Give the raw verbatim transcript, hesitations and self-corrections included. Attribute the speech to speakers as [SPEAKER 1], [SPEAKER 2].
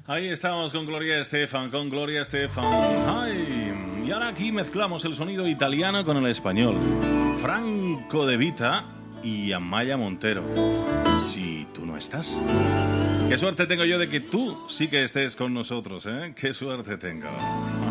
[SPEAKER 1] Ahí estamos con Gloria Estefan, con Gloria Estefan. Ay, y ahora aquí mezclamos el sonido italiano con el español. Franco De Vita y Amaya Montero. Si tú no estás. Qué suerte tengo yo de que tú sí que estés con nosotros, ¿eh? Qué suerte tengo.